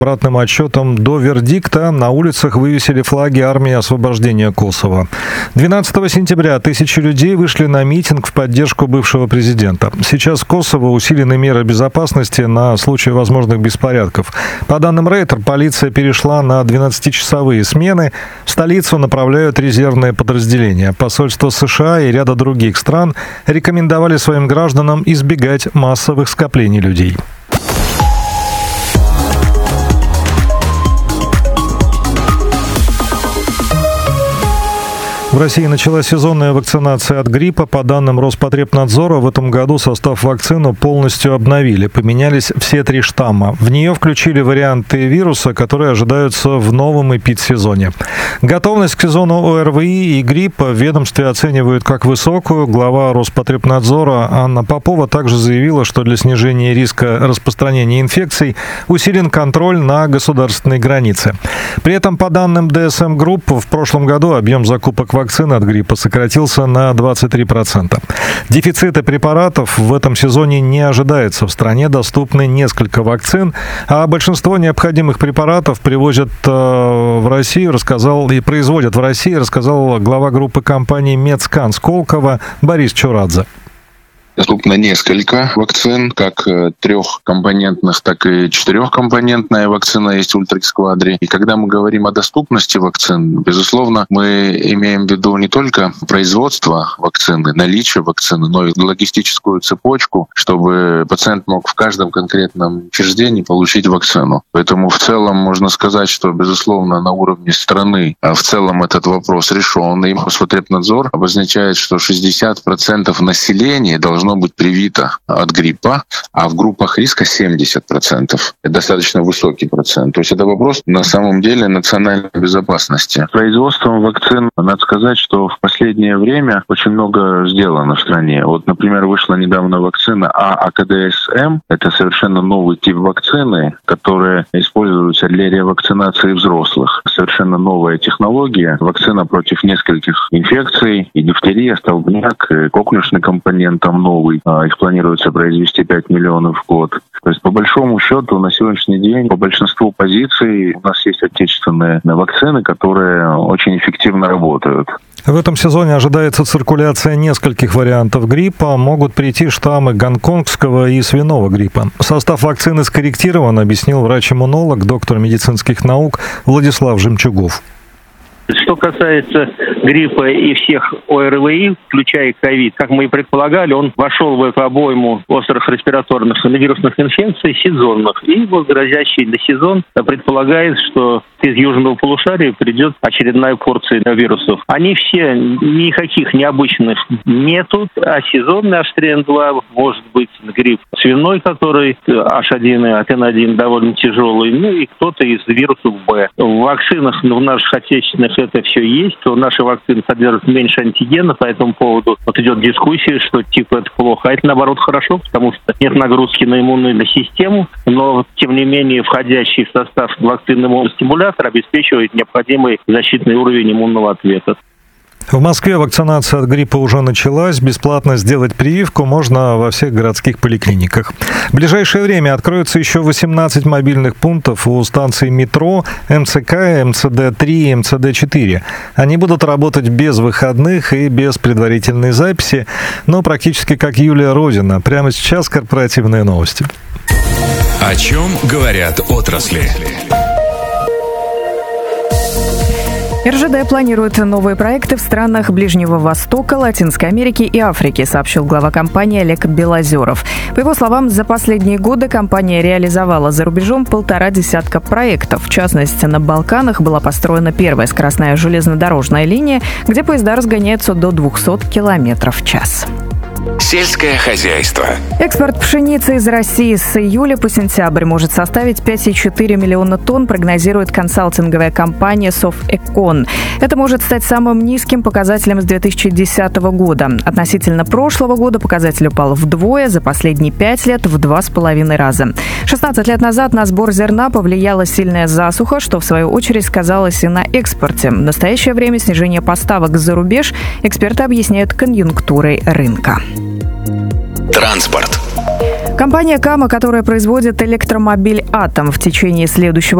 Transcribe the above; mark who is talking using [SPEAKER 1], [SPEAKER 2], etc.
[SPEAKER 1] Обратным отчетом до вердикта на улицах вывесили флаги армии освобождения Косово. 12 сентября тысячи людей вышли на митинг в поддержку бывшего президента. Сейчас в Косово усилены меры безопасности на случай возможных беспорядков. По данным Рейтер, полиция перешла на 12-часовые смены. В столицу направляют резервные подразделения. Посольство США и ряда других стран рекомендовали своим гражданам избегать массовых скоплений людей. В России началась сезонная вакцинация от гриппа. По данным Роспотребнадзора, в этом году состав вакцины полностью обновили. Поменялись все 3 штамма. В нее включили варианты вируса, которые ожидаются в новом эпидсезоне. Готовность к сезону ОРВИ и гриппа в ведомстве оценивают как высокую. Глава Роспотребнадзора Анна Попова также заявила, что для снижения риска распространения инфекций усилен контроль на государственной границе. При этом, по данным ДСМ Групп, в прошлом году объем закупок вакцин от гриппа сократился на 23%. Дефицита препаратов в этом сезоне не ожидается. В стране доступны несколько вакцин, а большинство необходимых препаратов привозят в Россию, производят в России, рассказал глава группы компании «Медскан» Сколково Борис Чурадзе.
[SPEAKER 2] Доступно несколько вакцин, как 3-компонентных, так и 4-компонентная вакцина есть Ультра Квадри. И когда мы говорим о доступности вакцин, безусловно, мы имеем в виду не только производство вакцины, наличие вакцины, но и логистическую цепочку, чтобы пациент мог в каждом конкретном учреждении получить вакцину. Поэтому в целом можно сказать, что, безусловно, на уровне страны в целом этот вопрос решен. И Роспотребнадзор обозначает, что 60% населения должно быть привито от гриппа, а в группах риска 70%. Это достаточно высокий процент. То есть это вопрос на самом деле национальной безопасности. Производством вакцин, надо сказать, что в последнее время очень много сделано в стране. Вот, например, вышла недавно вакцина АКДСМ. Это совершенно новый тип вакцины, которая используется для ревакцинации взрослых. Совершенно новая технология. Вакцина против нескольких инфекций, и дифтерия, столбняк, и коклюшный компонент там новый. Их планируется произвести 5 миллионов в год. То есть, по большому счету, на сегодняшний день по большинству позиций у нас есть отечественные вакцины, которые очень эффективно работают.
[SPEAKER 1] В этом сезоне ожидается циркуляция нескольких вариантов гриппа. Могут прийти штаммы гонконгского и свиного гриппа. Состав вакцины скорректирован, объяснил врач-иммунолог, доктор медицинских наук Владислав Жемчугов.
[SPEAKER 3] Что касается гриппа и всех ОРВИ, включая ковид, как мы и предполагали, он вошел в эту обойму острых респираторных вирусных инфекций сезонных. И вот грозящий на сезон предполагает, что из южного полушария придет очередная порция вирусов. Они все никаких необычных нету, а сезонный H3N2 может быть грипп свиной, который H1 и N1 довольно тяжелый, ну и кто-то из вирусов B. В вакцинах, в наших отечественных это все есть, то наши вакцины содержат меньше антигена, по этому поводу вот идет дискуссия, что типа это плохо, а это наоборот хорошо, потому что нет нагрузки на иммунную систему, но тем не менее входящий в состав вакцины иммуностимулятор обеспечивает необходимый защитный уровень иммунного ответа.
[SPEAKER 1] В Москве вакцинация от гриппа уже началась. Бесплатно сделать прививку можно во всех городских поликлиниках. В ближайшее время откроется еще 18 мобильных пунктов у станций метро МЦК, МЦД-3 и МЦД-4. Они будут работать без выходных и без предварительной записи, но практически как Юлия Розина. Прямо сейчас корпоративные новости.
[SPEAKER 4] О чем говорят отрасли?
[SPEAKER 5] РЖД планирует новые проекты в странах Ближнего Востока, Латинской Америки и Африки, сообщил глава компании Олег Белозеров. По его словам, за последние годы компания реализовала за рубежом 1,5 десятка проектов. В частности, на Балканах была построена первая скоростная железнодорожная линия, где поезда разгоняются до 200 км в час.
[SPEAKER 4] Сельское хозяйство.
[SPEAKER 5] Экспорт пшеницы из России с июля по сентябрь может составить 5,4 миллиона тонн, прогнозирует консалтинговая компания Софэкон. Это может стать самым низким показателем с 2010 года. Относительно прошлого года показатель упал вдвое, за последние 5 лет в 2,5 раза. 16 лет назад на сбор зерна повлияла сильная засуха, что в свою очередь сказалось и на экспорте. В настоящее время снижение поставок за рубеж эксперты объясняют конъюнктурой рынка.
[SPEAKER 4] Транспорт.
[SPEAKER 5] Компания «Кама», которая производит электромобиль «Атом», в течение следующего